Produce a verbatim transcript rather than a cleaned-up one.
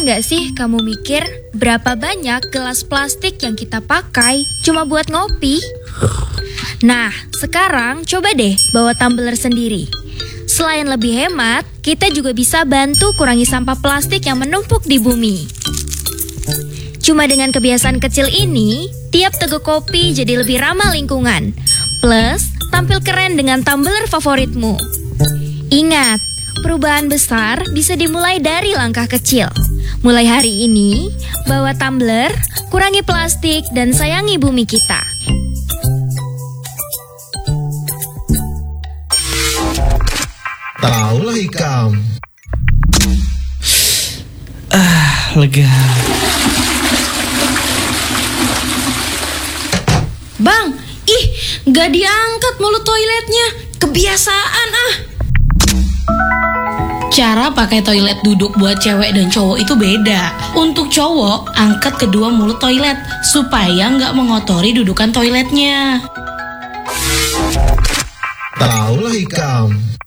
nggak sih kamu mikir berapa banyak gelas plastik yang kita pakai cuma buat ngopi? Nah, sekarang coba deh bawa tumbler sendiri. Selain lebih hemat, kita juga bisa bantu kurangi sampah plastik yang menumpuk di bumi. Cuma dengan kebiasaan kecil ini, tiap teguk kopi jadi lebih ramah lingkungan. Plus, tampil keren dengan tumbler favoritmu. Ingat, perubahan besar bisa dimulai dari langkah kecil. Mulai hari ini, bawa tumbler, kurangi plastik, dan sayangi bumi kita. Taulah Ikam. Ah, lega. Bang, ih, gak diangkat mulut toiletnya. Kebiasaan ah. Cara pakai toilet duduk buat cewek dan cowok itu beda. Untuk cowok, angkat kedua mulut toilet supaya nggak mengotori dudukan toiletnya. Taulah Ikam.